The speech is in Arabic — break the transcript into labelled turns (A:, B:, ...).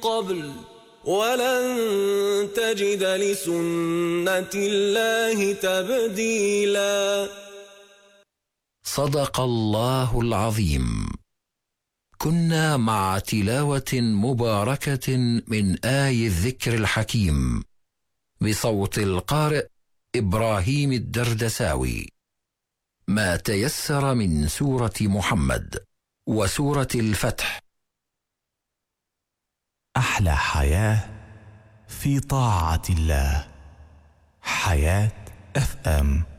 A: قبل ولن تجد لسنة الله تبديلا.
B: صدق الله العظيم. كنا مع تلاوة مباركة من آي الذكر الحكيم بصوت القارئ إبراهيم الدردساوي. ما تيسر من سورة محمد وسورة الفتح.
C: أحلى حياة في طاعة الله. حياة FM.